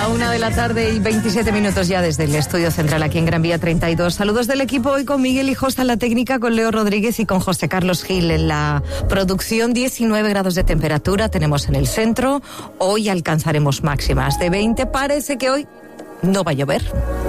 1:27 ya desde el estudio central aquí en Gran Vía 32. Saludos del equipo hoy con Miguel Hijosa en la técnica, con Leo Rodríguez y con José Carlos Gil en la producción. 19 grados de temperatura tenemos en el centro. Hoy alcanzaremos máximas de 20. Parece que hoy no va a llover.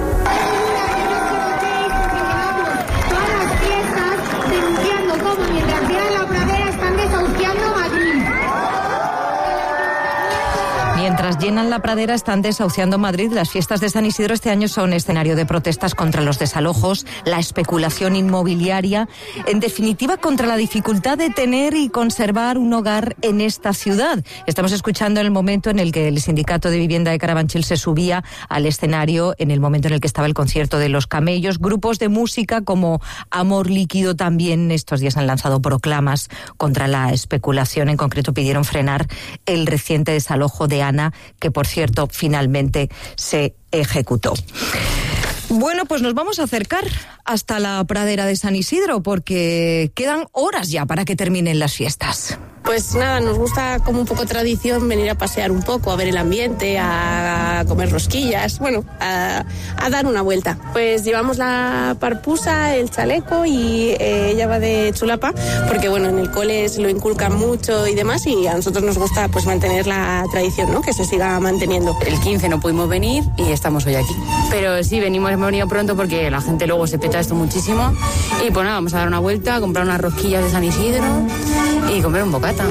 Mientras llenan la pradera, están desahuciando Madrid. Las fiestas de San Isidro este año son escenario de protestas contra los desalojos, la especulación inmobiliaria, en definitiva contra la dificultad de tener y conservar un hogar en esta ciudad. Estamos escuchando el momento en el que el Sindicato de Vivienda de Carabanchel se subía al escenario, en el momento en el que estaba el concierto de Los Camellos. Grupos de música como Amor Líquido también estos días han lanzado proclamas contra la especulación. En concreto pidieron frenar el reciente desalojo de Ana, que por cierto finalmente se ejecutó. Bueno, pues nos vamos a acercar hasta la pradera de San Isidro porque quedan horas ya para que terminen las fiestas. Pues nada, nos gusta como un poco tradición venir a pasear un poco, a ver el ambiente, a comer rosquillas, bueno, a dar una vuelta. Pues llevamos la parpusa, el chaleco y ella va de chulapa porque bueno, en el cole se lo inculcan mucho y demás y a nosotros nos gusta pues mantener la tradición, ¿no? Que se siga manteniendo. El 15 no pudimos venir y estamos hoy aquí. Pero sí, hemos venido pronto porque la gente luego se peta esto muchísimo y pues nada, vamos a dar una vuelta, a comprar unas rosquillas de San Isidro y comer un bocata.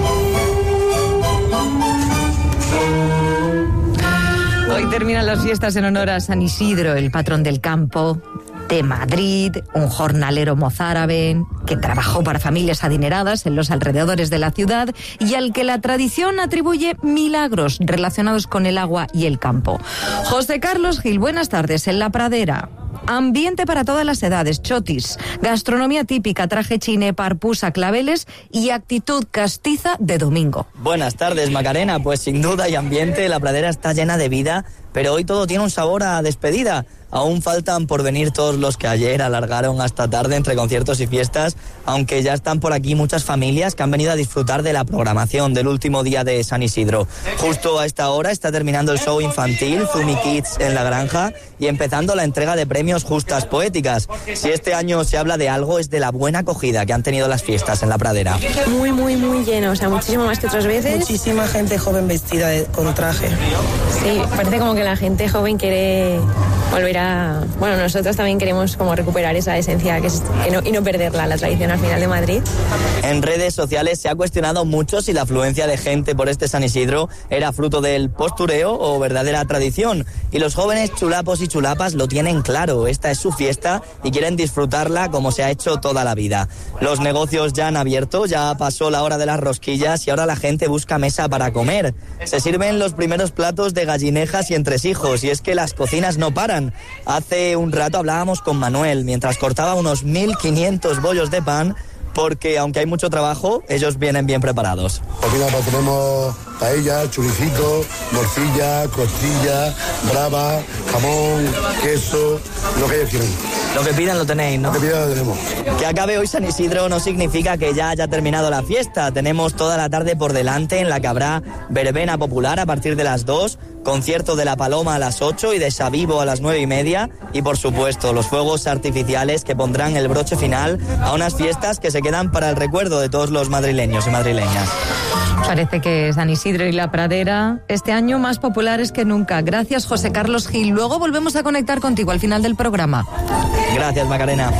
Hoy terminan las fiestas en honor a San Isidro, el patrón del campo de Madrid, un jornalero mozárabe que trabajó para familias adineradas en los alrededores de la ciudad y al que la tradición atribuye milagros relacionados con el agua y el campo. José Carlos Gil, buenas tardes. En la pradera, ambiente para todas las edades, chotis, gastronomía típica, traje chiné, parpusa, claveles y actitud castiza de domingo. Buenas tardes, Macarena. Pues sin duda hay ambiente, la pradera está llena de vida, pero hoy todo tiene un sabor a despedida. Aún faltan por venir todos los que ayer alargaron hasta tarde entre conciertos y fiestas, aunque ya están por aquí muchas familias que han venido a disfrutar de la programación del último día de San Isidro. Justo a esta hora está terminando el show infantil Zumi Kids en La Granja y empezando la entrega de premios Justas Poéticas. Si este año se habla de algo es de la buena acogida que han tenido las fiestas en la pradera. Muy, muy, muy lleno, o sea, muchísimo más que otras veces. Muchísima gente joven vestida con traje. Sí, parece como que la gente joven quiere volver a... Bueno, nosotros también queremos como recuperar esa esencia y no perderla, la tradición al final de Madrid. En redes sociales se ha cuestionado mucho si la afluencia de gente por este San Isidro era fruto del postureo o verdadera tradición. Y los jóvenes chulapos y chulapas lo tienen claro, esta es su fiesta y quieren disfrutarla como se ha hecho toda la vida. Los negocios ya han abierto, ya pasó la hora de las rosquillas y ahora la gente busca mesa para comer. Se sirven los primeros platos de gallinejas y entresijos y es que las cocinas no paran. Hace un rato hablábamos con Manuel mientras cortaba unos 1.500 bollos de pan porque aunque hay mucho trabajo, ellos vienen bien preparados. Aquí tenemos paella, churicito, morcilla, costilla, brava, jamón, queso, lo que ellos quieran. Lo que pidan lo tenéis, ¿no? Lo que pidan lo tenemos. Que acabe hoy San Isidro no significa que ya haya terminado la fiesta. Tenemos toda la tarde por delante en la que habrá verbena popular a partir de las 2, concierto de La Paloma a las 8 y de Xavivo a las 9:30 y por supuesto los fuegos artificiales que pondrán el broche final a unas fiestas que se quedan para el recuerdo de todos los madrileños y madrileñas. Parece que San Isidro y la pradera este año más populares que nunca. Gracias, José Carlos Gil. Luego volvemos a conectar contigo al final del programa. Gracias, Macarena.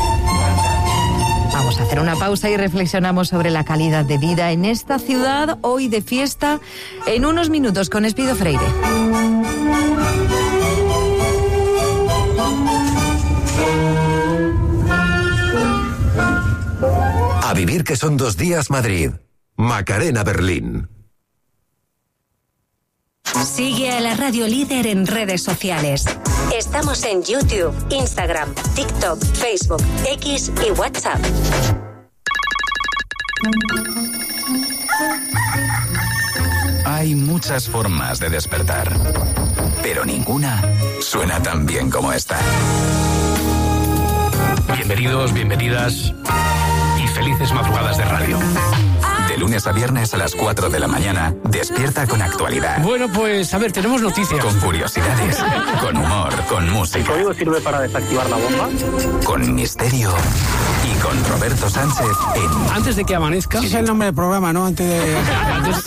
Vamos a hacer una pausa y reflexionamos sobre la calidad de vida en esta ciudad, hoy de fiesta, en unos minutos con Espido Freire. A vivir que son 2 días Madrid. Macarena Berlín. Sigue a la Radio Líder en redes sociales. Estamos en YouTube, Instagram, TikTok, Facebook, X y WhatsApp. Hay muchas formas de despertar, pero ninguna suena tan bien como esta. Bienvenidos, bienvenidas y felices madrugadas de radio. De lunes a viernes a las 4 de la mañana, despierta con actualidad. Bueno, pues a ver, tenemos noticias. Con curiosidades, con humor, con música. ¿El código sirve para desactivar la bomba? Con misterio y con Roberto Sánchez en... Antes de que amanezca... Ese es el nombre del programa, ¿no? Antes de